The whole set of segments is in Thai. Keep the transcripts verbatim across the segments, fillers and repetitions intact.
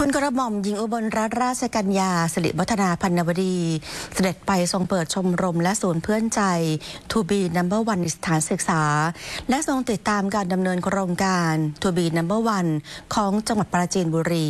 ทุนกระหม่อมหญิงอุบลรัตนราชกัญญาสิริวัฒนาพันนวดีเสด็จไปทรงเปิดชมรมและศูนย์เพื่อนใจ ทู บี นัมเบอร์ วัน สถานศึกษาและทรงติดตามการดำเนินโครงการ ทู บี นัมเบอร์ วัน ของจังหวัดปราจีนบุรี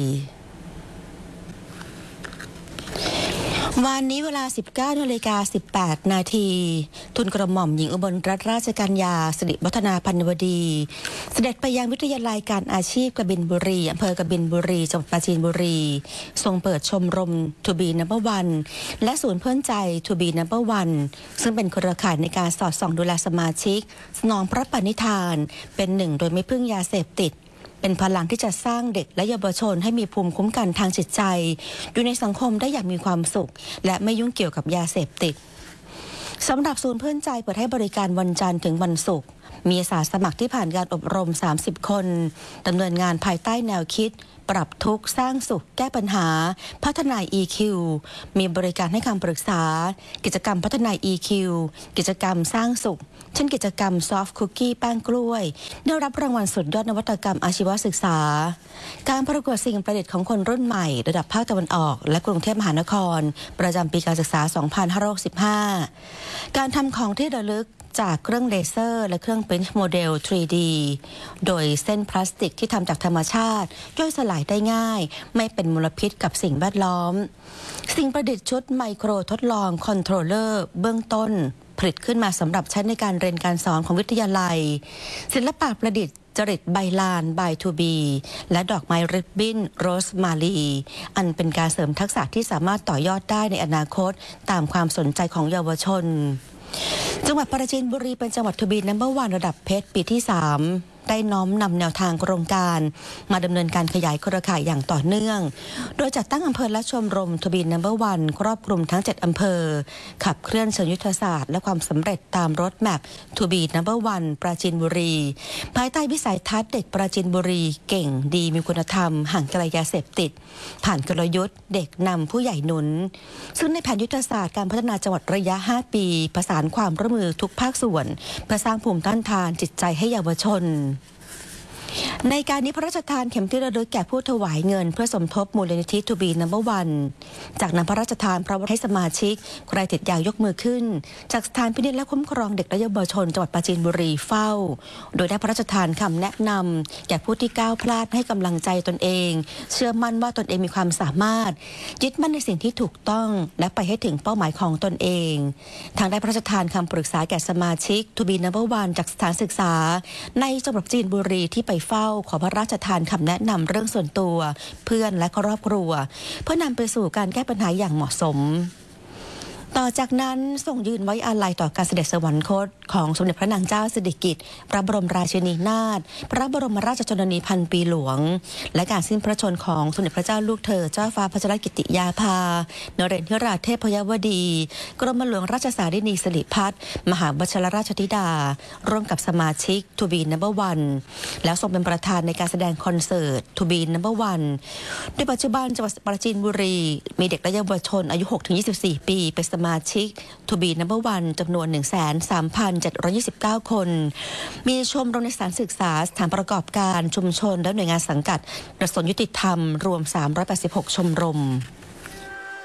วันนี้เวลา สิบเก้านาฬิกาสิบแปดนาทีทุนกระหม่อมหญิงอุบลรัตนราชกัญญาสิริวัฒนาพันนวดีเสด็จไปยังวิทยาลัยการอาชีพกบินบุรีอำเภอกบินบุรีจังหวัดปราจีนบุรีทรงเปิดชมรม ทู บี นัมเบอร์ วัน และศูนย์เพื่อนใจ ทู บี นัมเบอร์ วัน ซึ่งเป็นเครือข่ายในการสอดส่องดูแลสมาชิกสนองพระปณิธานเป็นหนึ่งโดยไม่พึ่งยาเสพติดเป็นพลังที่จะสร้างเด็กและเยาวชนให้มีภูมิคุ้มกันทางจิตใจอยู่ในสังคมได้อย่างมีความสุขและไม่ยุ่งเกี่ยวกับยาเสพติดสำหรับศูนย์เพื่อนใจเปิดให้บริการวันจันทร์ถึงวันศุกร์มีอาสาสมัครที่ผ่านการอบรมสามสิบคนดำเนินงานภายใต้แนวคิดปรับทุกข์สร้างสุขแก้ปัญหาพัฒนา อี คิว มีบริการให้คำปรึกษากิจกรรมพัฒนา อี คิว กิจกรรมสร้างสุขเช่นกิจกรรมซอฟต์คุกกี้แป้งกล้วยได้รับรางวัลสุดยอดนวัตกรรมอาชีวศึกษาการประกวดสิ่งประดิษฐ์ของคนรุ่นใหม่ระดับภาคตะวันออกและกรุงเทพมหานครประจำปีการศึกษา สองพันห้าร้อยหกสิบห้า การทำของที่ระลึกจากเครื่องเลเซอร์และเครื่องปริ้นท์โมเดล ทรี ดี โดยเส้นพลาสติกที่ทำจากธรรมชาติย่อยสลายได้ง่ายไม่เป็นมลพิษกับสิ่งแวดล้อมสิ่งประดิษฐ์ชุดไมโครทดลองคอนโทรลเลอร์เบื้องต้นผลิตขึ้นมาสำหรับใช้ในการเรียนการสอนของวิทยาลัยศิลปะประดิษฐ์จริตใบลาน บาย ทู บี และดอกไม้ริบบิ้นโรสมาลีอันเป็นการเสริมทักษะที่สามารถต่อยอดได้ในอนาคตตามความสนใจของเยาวชนจังหวัดปราจีนบุรีเป็นจังหวัด ทู บี นัมเบอร์ วัน ระดับเพชรปีที่สามได้น้อมนำแนวทางโครงการมาดำเนินการขยายเครือข่ายอย่างต่อเนื่องโดยจัดตั้งอำเภอและชมรม ทู บี นัมเบอร์ วัน ครอบคลุมทั้งเจ็ดอำเภอขับเคลื่อนเชิงยุทธศาสตร์และความสำเร็จตามรถแมพ ทู บี นัมเบอร์ วัน ปราจีนบุรีภายใต้วิสัยทัศน์เด็กปราจีนบุรีเก่งดีมีคุณธรรมห่างไกลยาเสพติดผ่านกลยุทธ์เด็กนำผู้ใหญ่หนุนซึ่งในแผนยุทธศาสตร์การพัฒนาจังหวัดระยะห้าปีประสานความร่วมมือทุกภาคส่วนเพื่อสร้างภูมิต้านทานจิตใจให้เยาวชนในการนี้พระราชทานเข็มที่ระลึกแก่ผู้ถวายเงินเพื่อสมทบมูลนิธิ ทู บี นัมเบอร์ วัน จากนั้นพระราชทานพระวทให้สมาชิกใครติดยายกมือขึ้นจากสถานพินิจและคุ้มครองเด็กและเยาวชนจังหวัดปราจีนบุรีเฝ้าโดยได้พระราชทานคำแนะนำแก่ผู้ที่ก้าวพลาดให้กำลังใจตนเองเชื่อมั่นว่าตนเองมีความสามารถยึดมั่นในสิ่งที่ถูกต้องและไปให้ถึงเป้าหมายของตนเองทางได้พระราชทานคำปรึกษาแก่สมาชิก ทู บี นัมเบอร์ วัน จากสถานศึกษาในจังหวัดปราจีนบุรีที่ไปเฝ้าขอพระราชทานคำแนะนำเรื่องส่วนตัวเพื่อนและครอบครัวเพื่อนำไปสู่การแก้ปัญหาอย่างเหมาะสมต่อจากนั้นทรงยืนไว้อาลัยต่อการเสด็จสวรรคตของสมเด็จพระนางเจ้าสิริกิติ์พระบรมราชินีนาถพระบรมราชชนนีพันปีหลวงและการสิ้นพระชนของสมเด็จพระเจ้าลูกเธอเจ้าฟ้าพัชรกิติยาภานเรศวราเทพยวดีกรมหลวงราชสารินีสิริพัฒน์มหาวชิรราชธิดาร่วมกับสมาชิก ทู บี นัมเบอร์ วัน แล้วทรงเป็นประธานในการแสดงคอนเสิร์ต ทู บี นัมเบอร์ วัน ในปัจจุบันจังหวัดปราจีนบุรีมีเด็กและเยาวชนอายุ หกถึงยี่สิบสี่ ปีเป็นสมาชิก ทู บี นัมเบอร์ วัน จำนวน หนึ่งแสนสามพันเจ็ดร้อยยี่สิบเก้า คนมีชมรมในสถานศึกษาสถานประกอบการชุมชนและหน่วยงานสังกัดกระทรวงยุติธรรมรวมสามร้อยแปดสิบหกชมรม